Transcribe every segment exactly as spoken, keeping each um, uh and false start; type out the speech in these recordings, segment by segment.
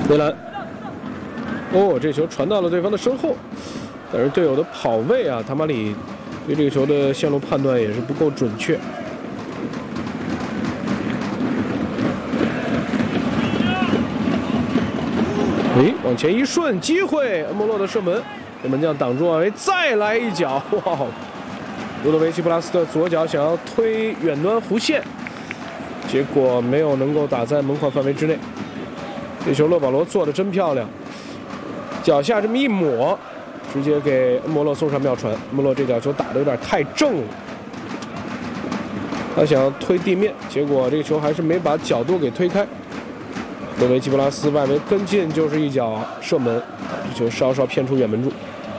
梅兰，哦，这球传到了对方的身后，但是队友的跑位啊，塔马里对这个球的线路判断也是不够准确。哎，往前一顺，机会，恩波洛的射门，被门将挡住啊！哎，再来一脚，哇！卢德维奇·布拉斯特左脚想要推远端弧线，结果没有能够打在门框范围之内。这球勒保罗做的真漂亮，脚下这么一抹，直接给恩波洛送上妙传。恩波洛这脚球打得有点太正了，他想要推地面，结果这个球还是没把角度给推开。德维基布拉斯外围跟进就是一脚射门，这球稍稍偏出远门柱。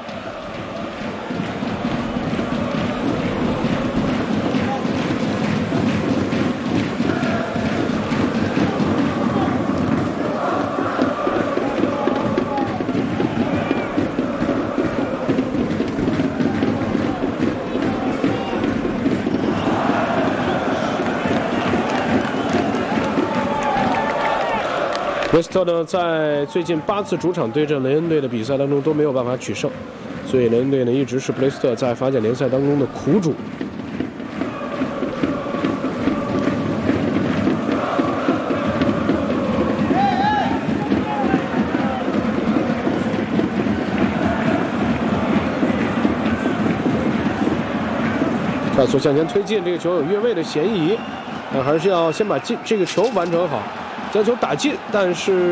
维斯特呢，在最近八次主场对阵雷恩队的比赛当中都没有办法取胜，所以雷恩队呢一直是布雷斯特在法甲联赛当中的苦主。快速向前推进，这个球有越位的嫌疑，但还是要先把进这个球完成好，将球打进，但是。